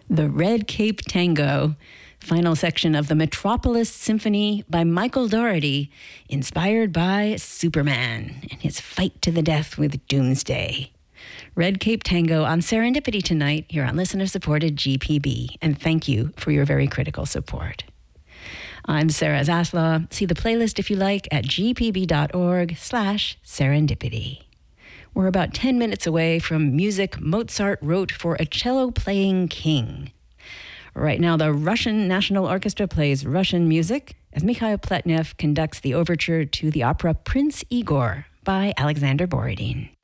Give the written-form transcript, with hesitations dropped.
The Red Cape Tango, final section of the Metropolis Symphony by Michael Dougherty, inspired by Superman and his fight to the death with Doomsday. Red Cape Tango on Serendipity tonight here on listener-supported GPB, and thank you for your very critical support. I'm Sarah Zaslaw. See the playlist if you like at gpb.org/serendipity. We're about 10 minutes away from music Mozart wrote for a cello-playing king. Right now, the Russian National Orchestra plays Russian music as Mikhail Pletnev conducts the overture to the opera Prince Igor by Alexander Borodin.